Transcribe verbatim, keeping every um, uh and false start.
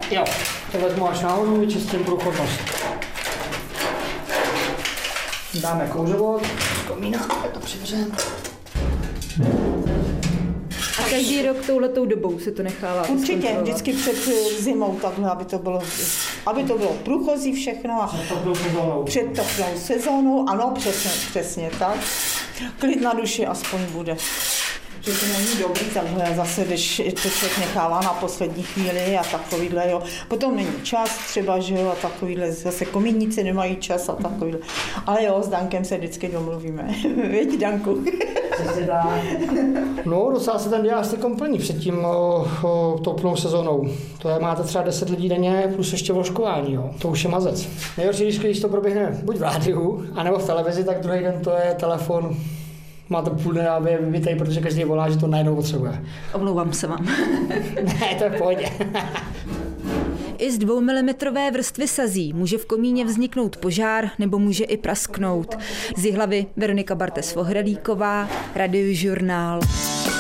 Jo, to vezmu až nahoru, vyčistím průchodnost. Dáme kouřovod, komína, to přivřeme. A každý rok touhletou dobou se to nechává Určitě, vždycky před zimou takhle, aby to bylo, aby to bylo průchozí všechno. A před toplou sezónou. Před toplou sezónou, ano, přesně, přesně tak. Klid na duši aspoň bude. Že to není dobrý takhle zase, když to člověk nechává na poslední chvíli a takovýhle, jo. Potom není čas třeba, že jo, a takovýhle, zase komíníci nemají čas a takovýhle. Ale jo, s Dankem se vždycky domluvíme. Věď, Danku. No, docela se ten diář teď plní před tím o, o toplou sezónou. To je, máte třeba deset lidí denně plus ještě vložkování, jo. To už je mazec. Nejhorší, když, když to proběhne buď v rádiu, anebo v televizi, tak druhý den to je telefon. Máte půl dne a vy vítej, protože každý volá, že to najednou potřebuje. Omlouvám se vám. Ne, to je v pohodě. I z dvoumilimetrové vrstvy sazí může v komíně vzniknout požár nebo může i prasknout. Z Jihlavy Veronika Bartes-Vohrelíková, Radiožurnál.